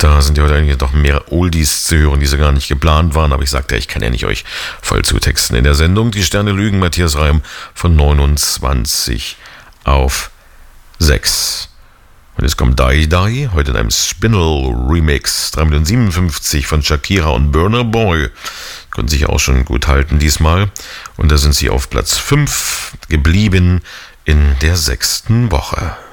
Da sind ja heute eigentlich noch mehr Oldies zu hören, die so gar nicht geplant waren. Aber ich sagte, ich kann ja nicht euch voll zutexten in der Sendung. Die Sterne lügen, Matthias Reim von 29 auf 6. Und jetzt kommt Die Die, heute in einem Spinel Remix. 3 Minuten 57 von Shakira und Burna Boy. Konnten sich auch schon gut halten diesmal. Und da sind sie auf Platz 5 geblieben in der 6. Woche.